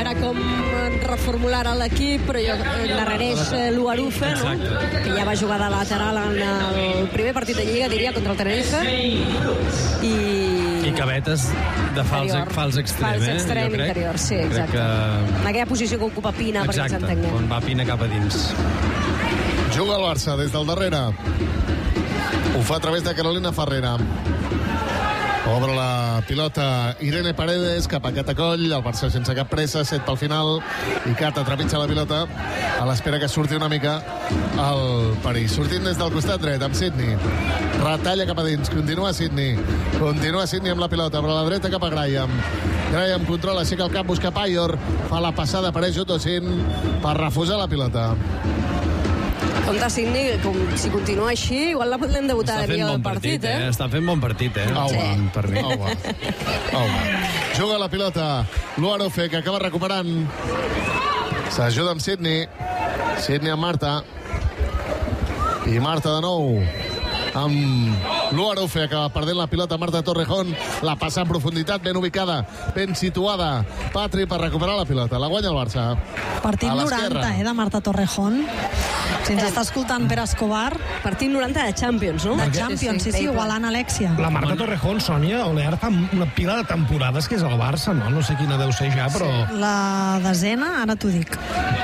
veure com reformular l'equip, però darrereix l'Uarufe, no? Que ja va jugar de lateral en el primer partit de Lliga, diria, contra el Tenerife. I Cabetes de fals extrem, Fals extrem interior, sí, exacte. En aquella posició que ocupa Pina, perquè ens entenguem. Exacte, on va Pina cap a dins. Juga el Barça des del darrere. Ho fa a través de Carolina Ferrera. Obre la pilota Irene Paredes cap a Catacoll, el Barça sense cap pressa, 7 pel final, i Cata trepitja la pilota a l'espera que surti una mica el París. Sortint des del costat dret amb Sidney, retalla cap a dins, continua Sidney amb la pilota, però a la dreta cap a Graham controla, aixeca el cap, busca Payor, fa la passada, apareix Otosin per refusar la pilota. Compte Sidney, si continua així, igual la podem debutar de millor del partit, eh? Està fent bon partit, eh? Per mi. Juga la pilota l'Uarufe, que acaba recuperant. S'ajuda amb Sidney amb Marta, i Marta de nou amb l'Uarufe, acaba perdent la pilota Marta Torrejón, la passa en profunditat, ben ubicada, ben situada Patri per recuperar la pilota, la guanya el Barça. Partit 90, de Marta Torrejón. Si ens està escoltant Pere Escobar. Partit 90 de Champions, no? De Champions, sí, igualant Alexia. La Marta Torrejón, Sònia Olear, fa una pila de temporades que és al Barça, no? No sé quina deu ser ja, però... Sí, la desena, ara t'ho dic.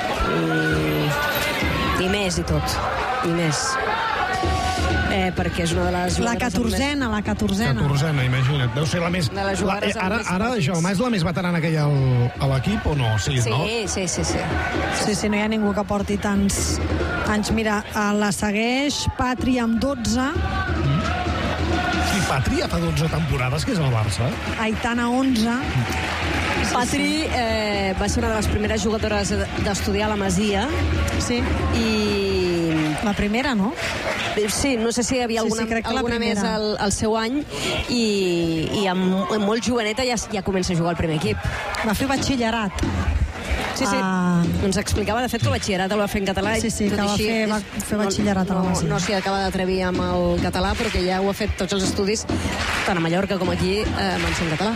I més i tot. I més. Perquè és una de les jugadores... La 14a. Imagina't. Deu ser la més... Ara, Jaume, és la més veterana que hi ha a l'equip, o no? Sí, no? Sí, no hi ha ningú que porti tants anys. Mira, la segueix Patri amb 12. Sí, Patri ja fa 12 temporades que és al Barça. Aitana, 11. Patri va ser una de les primeres jugadores d'estudiar a la Masia. Sí. I... La primera, no? Sí, no sé si hi havia alguna més al seu any, i amb molt joveneta ja comença a jugar al primer equip. Va fer batxillerat. Sí. Ens explicava, de fet, que el batxillerat el va fer en català. Sí, que va fer batxillerat a la Masia. No s'hi acaba d'atrevir amb el català, però que ja ho ha fet tots els estudis, tant a Mallorca com aquí, van ser en català.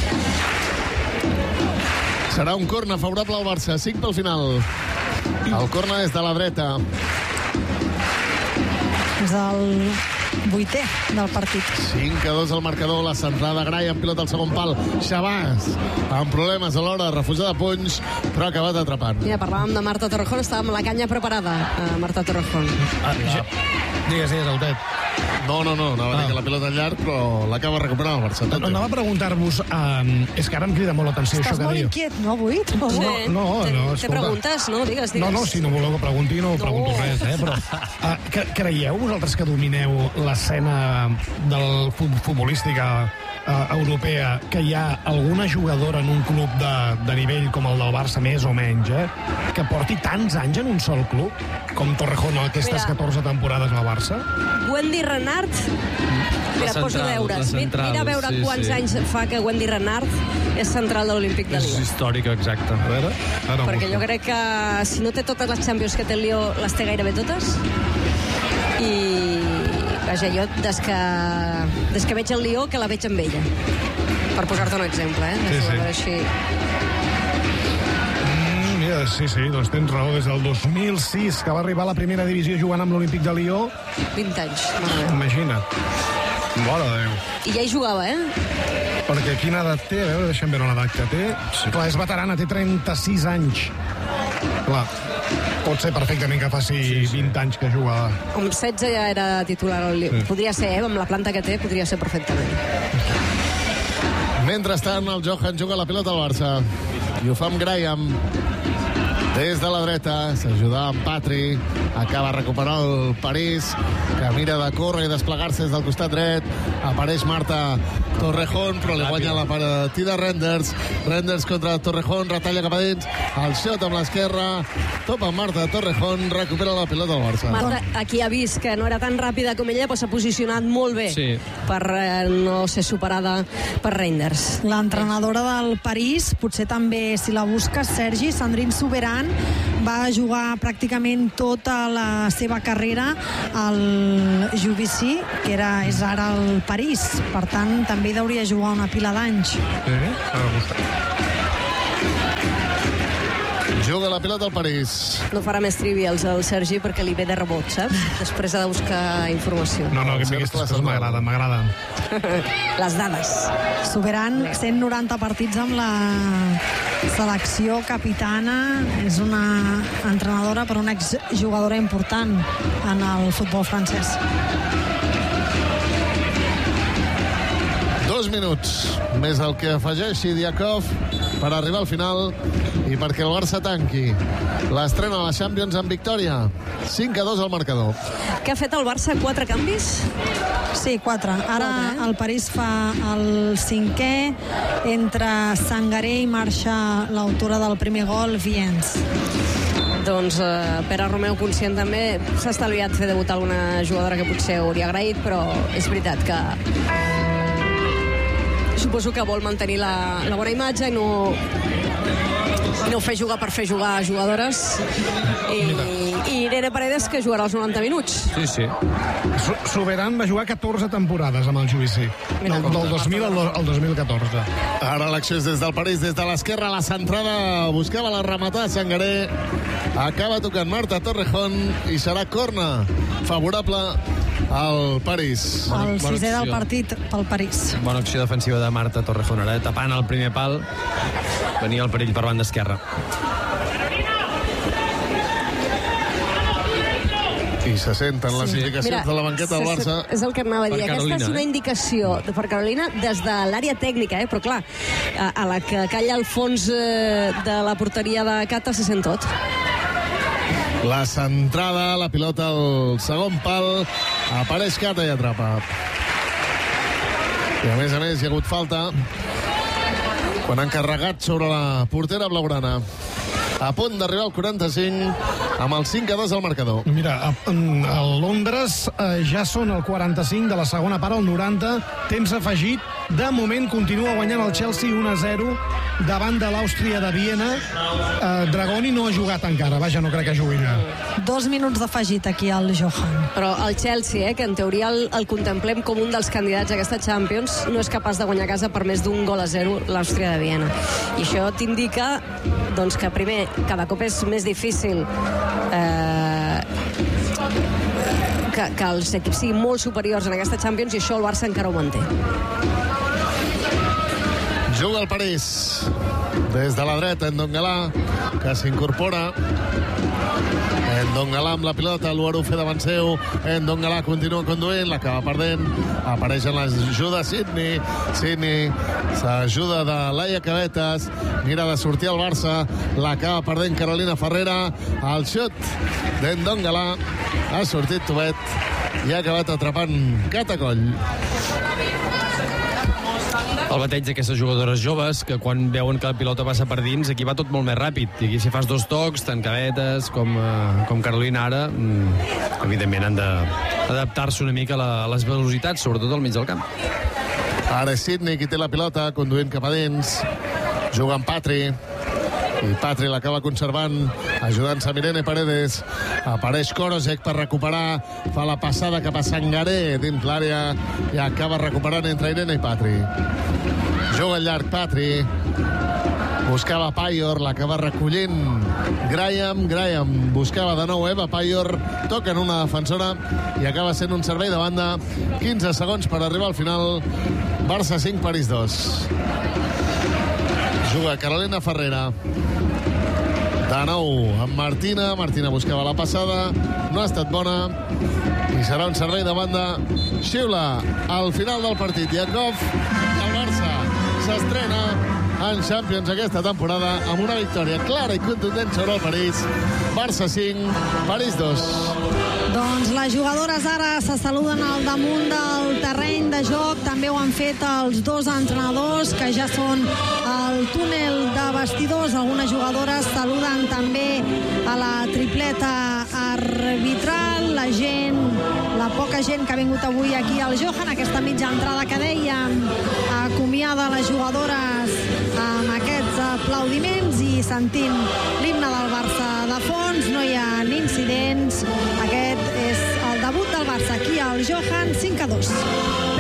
Serà un corna favorable al Barça, 5 pel final. El corna des de la dreta. És el 8è del partit. 5-2 al marcador, la centrada Graham, pilota al segon pal, Xabàs amb problemes a l'hora de refusar de punys, però ha acabat atrapant. Mira, parlàvem de Marta Torrejón, estava amb la canya preparada, Marta Torrejón. Digues, Autet. No, anava a dir que la pilota llarg, però l'acaba recuperant el Barça. Anava a preguntar-vos, és que ara em crida molt l'atenció això que diu. Estàs molt inquiet, no, avui? No, Té preguntes, no? Digues. No, si no voleu que pregunti, no pregunto res, però creieu vosaltres que domineu l'escena del futbolística europea, que hi ha alguna jugadora en un club de nivell com el del Barça, més o menys, que porti tants anys en un sol club, com Torrejón, aquestes 14 temporades al Barça? Wendy Renard, mira, poso deures. Mira a veure quants anys fa que Wendy Renard és central de l'Olímpic de Lió. És històrica, exacte. A veure, perquè jo crec que si no té totes les Champions que té el Lió, les té gairebé totes. I vaja, jo des que veig el Lió, que la veig amb ella, per posar-te un exemple, Sí. Sí, doncs tens raó. Des del 2006, que va arribar a la primera divisió jugant amb l'Olímpic de Lió. 20 anys. Imagina't. Mare de Déu. I ja hi jugava, Perquè quina edat té? A veure, deixa'm veure l'edat que té. Sí. Clar, és veterana, té 36 anys. Clar, pot ser perfectament que faci 20 anys que juga. Amb 16 ja era titular al Lió. Podria ser, amb la planta que té, podria ser perfectament. Mentrestant, el Johan juga la pilota al Barça. I ho fa amb Graham. Des de la dreta, s'ajuda amb Patri, acaba recuperant el París, que mira de córrer i desplegar-se des del costat dret, apareix Marta Torrejón, però li guanya la partida Renders contra Torrejón, retalla cap a dins, el xot amb l'esquerra, topa Marta Torrejón, recupera la pilota al Barça. Marta, aquí ha vist que no era tan ràpida com ella, però s'ha posicionat molt bé per no ser superada per Renders. L'entrenadora del París, potser també, si la busques, Sergi, Sandrine Souberan, va jugar pràcticament tota la seva carrera al Juvisy, que és ara el París. Per tant, també hauria jugar una pila d'anys. Juga la pilota al París. No farà més trivials el Sergi perquè li ve de rebot, saps? Després ha de buscar informació. No, que aquestes coses m'agrada. Les dades. Suberan 190 partits amb la selecció capitana. És una entrenadora però una exjugadora important en el futbol francès. 2 minuts més el que afegeixi Diakov per arribar al final i perquè el Barça tanqui l'estrena a la Champions amb victòria. 5-2 al marcador. Què ha fet el Barça? 4 canvis? Sí, 4. Ara el París fa el 5è. Entre Sangaré i marxa l'autora del primer gol, Viens. Doncs Pere Romeu, conscient també, s'ha estalviat fer debutar alguna jugadora que potser hauria agraït, però és veritat que suposo que vol mantenir la bona imatge i no fer jugar per fer jugar jugadores. I Irene Paredes, que jugarà els 90 minuts. Sí. Suberan va jugar 14 temporades amb el Juvisí. Del 2000 al 2014. Ara l'acció és des del París, des de l'esquerra, la centrada, buscava la rematada Sangaré, acaba tocant Marta Torrejón i serà corna favorable al París. El 6è del partit pel París. Bona acció defensiva de Marta Torrejón, ara tapant el primer pal, venia el perill per banda esquerra. I se senten les indicacions de la banqueta del Barça. És el que anava a dir. Aquesta és una indicació per Carolina des de l'àrea tècnica, però clar, a la que calla al fons de la porteria de Cata se sent tot. La centrada, la pilota al segon pal, apareix Cata i atrapa. I a més, hi ha hagut falta quan han carregat sobre la portera blaugrana. A punt d'arribar al 45 amb el 5-2 al marcador. Mira, a Londres ja són el 45 de la segona part, el 90, temps afegit. De moment continua guanyant el Chelsea 1-0 davant de l'Àustria de Viena. Dragoni no ha jugat encara, vaja, no crec que jugui. 2 minuts d'afegit aquí al Johan. Però el Chelsea, que en teoria el contemplem com un dels candidats a aquesta Champions, no és capaç de guanyar a casa per més d'1-0 l'Àustria de Viena. I això t'indica doncs, que primer cada cop és més difícil que els equips siguin molt superiors en aquesta Champions, i això el Barça encara ho manté. Juga el París des de la dreta, Ndongalà, que s'incorpora. Ndongalà amb la pilota, l'Uarufe davant seu. Ndongalà continua conduint, l'acaba perdent. Apareix en l'ajuda Sidney. Sidney s'ajuda de Laia Cabetes. Mira de sortir al Barça. L'acaba perdent Carolina Ferrera. El xut d'Ndongalà. Ha sortit Tobet i ha acabat atrapant Catacoll. El bateig d'aquestes jugadores joves, que quan veuen que la pilota passa per dins, aquí va tot molt més ràpid. I aquí si fas 2 tocs, tant Cabetes com Carolina ara, evidentment han d'adaptar-se una mica a les velocitats, sobretot al mig del camp. Ara és Sidney qui té la pilota, conduint cap a dins. Juga amb Patri. I Patri l'acaba conservant, ajudant-se a Irene Paredes. Apareix Korosek per recuperar, fa la passada cap a Sangaré dins l'àrea i acaba recuperant entre Irene i Patri. Juga al llarg Patri, buscava Payor, l'acaba recollint Graham buscava de nou Eva Payor, toca en una defensora i acaba sent un servei de banda. 15 segons per arribar al final. Barça 5, París 2. Juga Carolina Ferrera. De nou amb Martina. Martina buscava la passada. No ha estat bona. I serà un servei de banda. Xiula al final del partit. Diakov. El Barça s'estrena en Champions aquesta temporada amb una victòria clara i contundent sobre el París. Barça 5, París 2. Doncs les jugadores ara se saluden al damunt del terreny de joc. També ho han fet els 2 entrenadors, que ja són al túnel de vestidors. Algunes jugadores saluden també a la tripleta arbitral. La poca gent que ha vingut avui aquí al Johan, aquesta mitja entrada que dèiem, acomiada les jugadores amb aquests aplaudiments i sentint l'himne del Barça de fons. No hi ha incidents. Aquest és el debut del Barça aquí al Johan, 5-2. Primer partit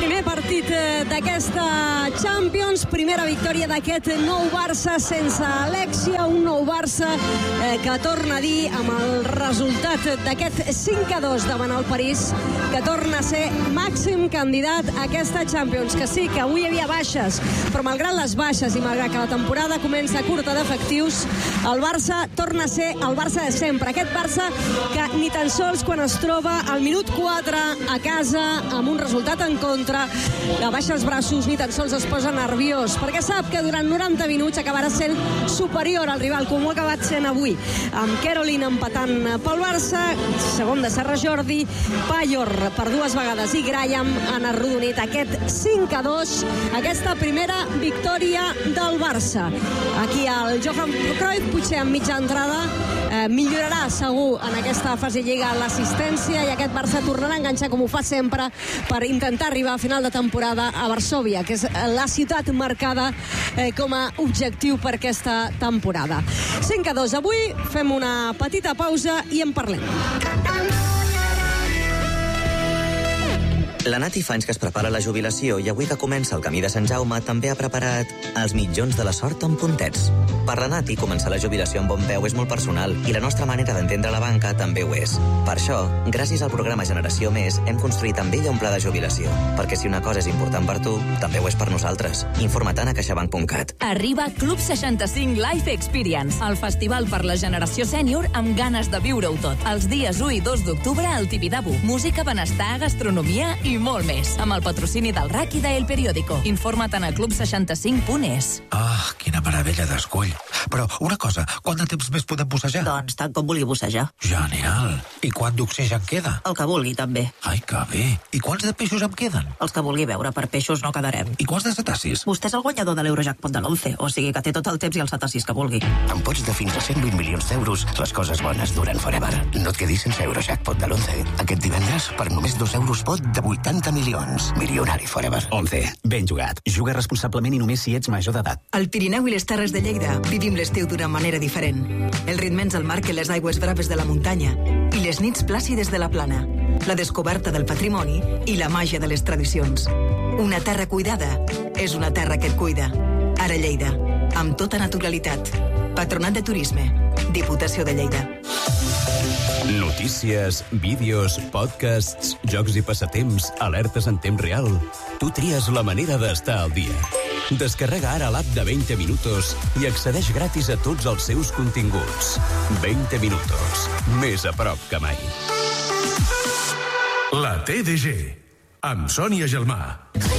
partit d'aquesta Champions, primera victòria d'aquest nou Barça sense Alexia, un nou Barça que torna a dir amb el resultat d'aquest 5-2 davant el París, que torna a ser màxim candidat a aquesta Champions, que sí, que avui hi havia baixes, però malgrat les baixes i malgrat que la temporada comença curta d'efectius, el Barça torna a ser el Barça de sempre, aquest Barça que ni tan sols quan es troba al minut 4 a casa amb un resultat en contra, abaixa els braços, ni tan sols es posa nerviós, perquè sap que durant 90 minuts acabarà sent superior al rival, com ho ha acabat sent avui, amb Caroline empatant pel Barça, segon de Serra Jordi, Pallor per dues vegades i Graham han arrodonit aquest 5-2, aquesta primera victòria del Barça. Aquí el Johan Cruyff, potser en mitja entrada, millorarà segur en aquesta fase lliga l'assistència i aquest Barça tornarà a enganxar com ho fa sempre per intentar arribar a final de temporada a Varsòvia, que és la ciutat marcada com a objectiu per aquesta temporada. 5-2 avui, fem una petita pausa i en parlem. La Nati fa anys que es prepara la jubilació i avui que comença el camí de Sant Jaume també ha preparat els mitjons de la sort amb puntets. Per la Nati, començar la jubilació amb bon peu és molt personal i la nostra manera d'entendre la banca també ho és. Per això, gràcies al programa Generació Més, hem construït amb ella un pla de jubilació. Perquè si una cosa és important per tu, també ho és per nosaltres. Informa't a caixabank.cat. Arriba Club 65 Life Experience, el festival per la generació sènior amb ganes de viure-ho tot. Els dies 1 i 2 d'octubre al Tibidabo. Música, benestar, gastronomia i molt més. Amb el patrocini del RAC i de El Periódico. Informa't a club65.es. Ah, quina meravella d'escull. Però una cosa, quant de temps més podem bussejar? Doncs tant com vulgui bussejar. Genial. I quant d'oxigen queda? El que vulgui, també. Ai, que bé. I quants de peixos em queden? Els que vulgui veure, per peixos no quedarem. I quants de cetacis? Vostè és el guanyador de l'Eurojackpot de l'11, o sigui que té tot el temps i els cetacis que vulgui. Amb pots de fins a 120 milions d'euros, les coses bones duren forever. No et quedis sense Eurojackpot de l'11. Aquest divendres, per només 2 euros pot de 80 milions. Milionari forever. 11. Ben jugat. Juga responsablement i només si ets major d'edat. Al Pirineu i les Terres de Lleida vivim l'estiu d'una manera diferent. El ritme ens el marquen les aigües braves de la muntanya i les nits plàcides de la plana, la descoberta del patrimoni i la màgia de les tradicions. Una terra cuidada és una terra que et cuida. Ara Lleida, amb tota naturalitat. Patronat de Turisme, Diputació de Lleida. Notícies, vídeos, podcasts, jocs i passatemps, alertes en temps real. Tu tries la manera d'estar al dia. Descarrega ara l'app de 20 Minutos i accedeix gratis a tots els seus continguts. 20 Minutos, més a prop que mai. La TDG, amb Sònia Gelmà.